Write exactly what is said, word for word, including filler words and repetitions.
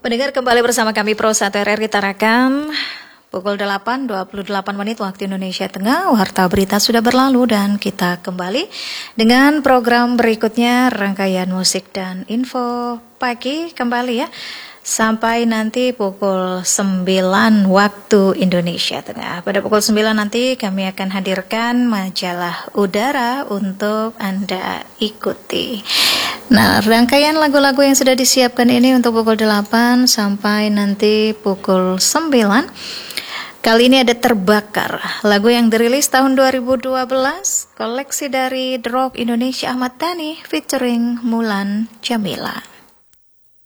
Pendengar, kembali bersama kami Pro satu R R kita rekam pukul delapan dua puluh delapan menit waktu Indonesia Tengah. Warta berita sudah berlalu dan kita kembali dengan program berikutnya, rangkaian musik dan info pagi kembali ya. Sampai nanti pukul sembilan waktu Indonesia Tengah. Pada pukul sembilan nanti kami akan hadirkan majalah udara untuk Anda ikuti. Nah, rangkaian lagu-lagu yang sudah disiapkan ini untuk pukul delapan sampai nanti pukul sembilan. Kali ini ada Terbakar, lagu yang dirilis tahun dua ribu dua belas, koleksi dari The Rock Indonesia Ahmad Dhani featuring Mulan Jamila.